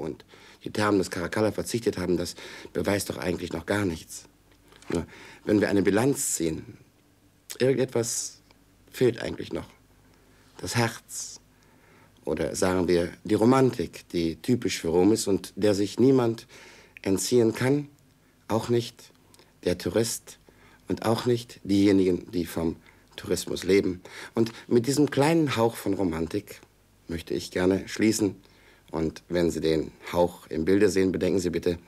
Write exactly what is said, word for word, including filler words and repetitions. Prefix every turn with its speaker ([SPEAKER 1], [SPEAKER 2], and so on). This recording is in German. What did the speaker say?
[SPEAKER 1] und die Thermen des Caracalla verzichtet haben, das beweist doch eigentlich noch gar nichts. Nur, wenn wir eine Bilanz ziehen, irgendetwas fehlt eigentlich noch. Das Herz. Oder sagen wir die Romantik, die typisch für Rom ist und der sich niemand entziehen kann, auch nicht der Tourist und auch nicht diejenigen, die vom Tourismus leben. Und mit diesem kleinen Hauch von Romantik möchte ich gerne schließen. Und wenn Sie den Hauch im Bilde sehen, bedenken Sie bitte,